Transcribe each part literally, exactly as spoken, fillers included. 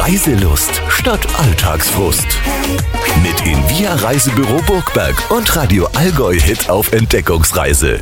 Reiselust statt Alltagsfrust. Mit Invia Reisebüro Burgberg und Radio Allgäu Hit auf Entdeckungsreise.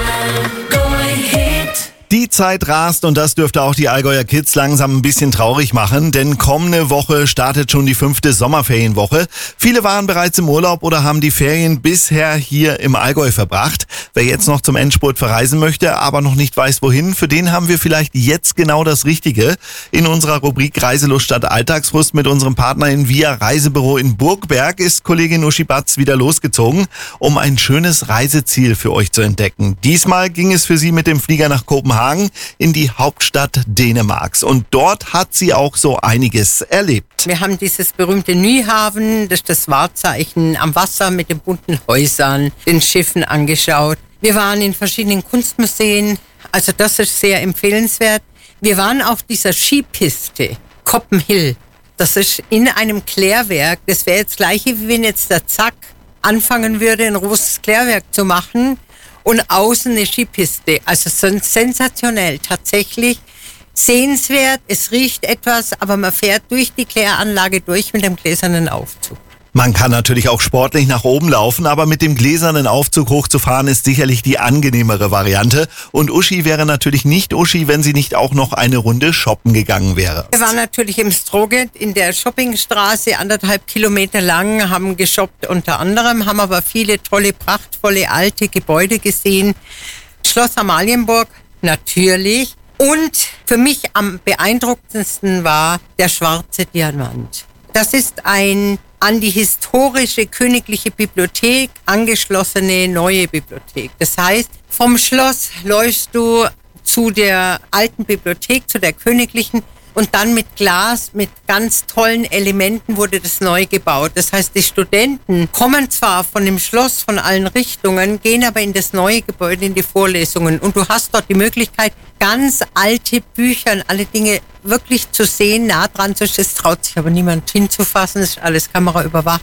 Die Zeit rast und das dürfte auch die Allgäuer Kids langsam ein bisschen traurig machen, denn kommende Woche startet schon die fünfte Sommerferienwoche. Viele waren bereits im Urlaub oder haben die Ferien bisher hier im Allgäu verbracht. Wer jetzt noch zum Endspurt verreisen möchte, aber noch nicht weiß wohin, für den haben wir vielleicht jetzt genau das Richtige. In unserer Rubrik Reiselust statt Alltagsfrust mit unserem Partner Invia Reisebüro in Burgberg ist Kollegin Uschi Batz wieder losgezogen, um ein schönes Reiseziel für euch zu entdecken. Diesmal ging es für sie mit dem Flieger nach Kopenhagen in die Hauptstadt Dänemarks. Und dort hat sie auch so einiges erlebt. Wir haben dieses berühmte Nyhavn, das ist das Wahrzeichen am Wasser mit den bunten Häusern, den Schiffen angeschaut. Wir waren in verschiedenen Kunstmuseen, also das ist sehr empfehlenswert. Wir waren auf dieser Skipiste, Koppenhill. Das ist in einem Klärwerk. Das wäre jetzt das Gleiche, wie wenn jetzt der Zack anfangen würde, ein großes Klärwerk zu machen. Und außen eine Skipiste. Also sensationell, tatsächlich sehenswert. Es riecht etwas, aber man fährt durch die Kläranlage durch mit dem gläsernen Aufzug. Man kann natürlich auch sportlich nach oben laufen, aber mit dem gläsernen Aufzug hochzufahren ist sicherlich die angenehmere Variante. Und Uschi wäre natürlich nicht Uschi, wenn sie nicht auch noch eine Runde shoppen gegangen wäre. Wir waren natürlich im Stroget in der Shoppingstraße, anderthalb Kilometer lang, haben geshoppt unter anderem, haben aber viele tolle, prachtvolle alte Gebäude gesehen. Schloss Amalienburg natürlich. Und für mich am beeindruckendsten war der Schwarze Diamant. Das ist ein an die historische Königliche Bibliothek angeschlossene neue Bibliothek. Das heißt, vom Schloss läufst du zu der alten Bibliothek, zu der königlichen, und dann mit Glas, mit ganz tollen Elementen wurde das neu gebaut. Das heißt, die Studenten kommen zwar von dem Schloss von allen Richtungen, gehen aber in das neue Gebäude, in die Vorlesungen. Und du hast dort die Möglichkeit, ganz alte Bücher und alle Dinge wirklich zu sehen, nah dran zu stehen. Es traut sich aber niemand hinzufassen, es ist alles kameraüberwacht.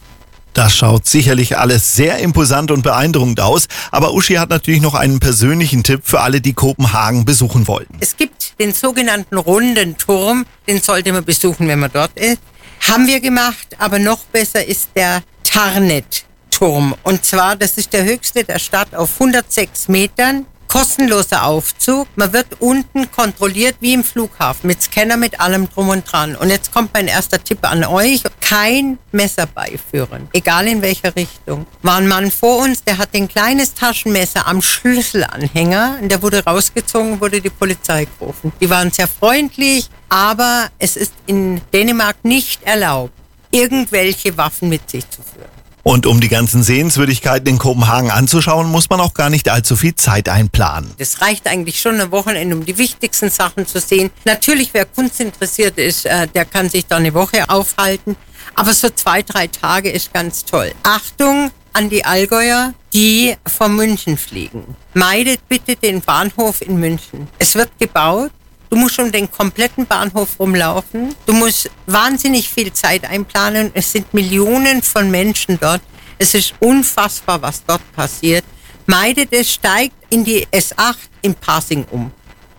Das schaut sicherlich alles sehr imposant und beeindruckend aus. Aber Uschi hat natürlich noch einen persönlichen Tipp für alle, die Kopenhagen besuchen wollen. Es gibt den sogenannten Runden Turm, den sollte man besuchen, wenn man dort ist. Haben wir gemacht, aber noch besser ist der Tarnet-Turm. Und zwar, das ist der höchste der Stadt auf hundertsechs Metern. Kostenloser Aufzug. Man wird unten kontrolliert wie im Flughafen mit Scanner, mit allem drum und dran. Und jetzt kommt mein erster Tipp an euch. Kein Messer beiführen, egal in welcher Richtung. War ein Mann vor uns, der hat ein kleines Taschenmesser am Schlüsselanhänger und der wurde rausgezogen, wurde die Polizei gerufen. Die waren sehr freundlich, aber es ist in Dänemark nicht erlaubt, irgendwelche Waffen mit sich zu führen. Und um die ganzen Sehenswürdigkeiten in Kopenhagen anzuschauen, muss man auch gar nicht allzu viel Zeit einplanen. Das reicht eigentlich schon ein Wochenende, um die wichtigsten Sachen zu sehen. Natürlich, wer Kunst interessiert ist, der kann sich da eine Woche aufhalten. Aber so zwei, drei Tage ist ganz toll. Achtung an die Allgäuer, die von München fliegen. Meidet bitte den Bahnhof in München. Es wird gebaut. Du musst um den kompletten Bahnhof rumlaufen. Du musst wahnsinnig viel Zeit einplanen. Es sind Millionen von Menschen dort. Es ist unfassbar, was dort passiert. Meidet es, steigt in die S acht im Pasing um.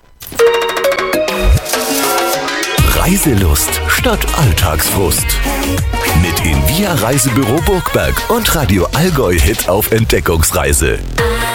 Reiselust statt Alltagsfrust. Mit Invia Reisebüro Burgberg und Radio Allgäu Hit auf Entdeckungsreise.